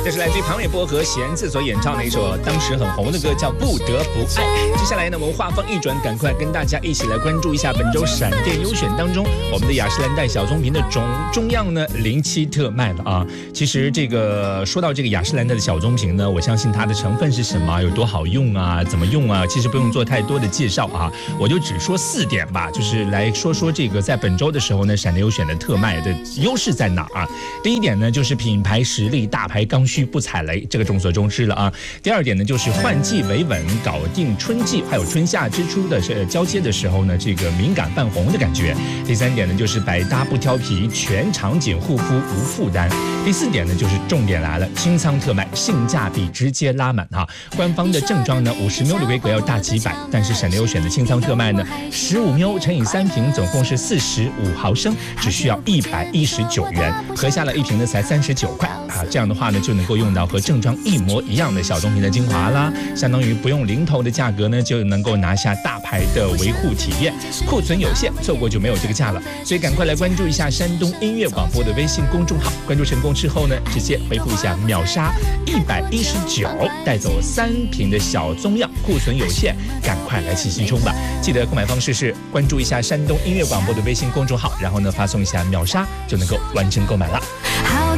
这是来自于庞玮柏和弦自所演唱的一首当时很红的歌，叫《不得不爱》。接下来呢，我们话锋一转，赶快跟大家一起来关注一下本周闪电优选当中，我们的雅诗兰黛小棕瓶的中样呢07特卖了啊。其实这个说到这个雅诗兰黛的小棕瓶呢，我相信它的成分是什么，有多好用啊，怎么用啊，其实不用做太多的介绍啊，我就只说4点吧，就是来说说这个在本周的时候呢，闪电优选的特卖的优势在哪啊？第一点呢，就是品牌实力，大牌刚需不踩雷，这个众所周知了啊。第二点呢，就是换季维稳，搞定春季还有春夏之初的交接的时候呢，这个敏感泛红的感觉。第三点呢，就是百搭不挑皮，全场景护肤无负担。第4点呢，就是重点来了，清仓特卖，性价比直接拉满哈。官方的正装呢50ml的规格要大几百，但是闪电优选的清仓特卖呢，15ml乘以3瓶，总共是45毫升，只需要119元，合下了一瓶呢才39块啊。这样的话呢，就能够用到和正装一模一样的小棕瓶的精华啦，相当于不用零头的价格呢，就能够拿下大牌的维护体验。库存有限，错过就没有这个价了，所以赶快来关注一下山东音乐广播的微信公众号，关注成功之后呢，直接回复一下秒杀119，带走3瓶的小棕样，库存有限，赶快来齐心冲吧！记得购买方式是关注一下山东音乐广播的微信公众号，然后呢发送一下秒杀就能够完成购买了。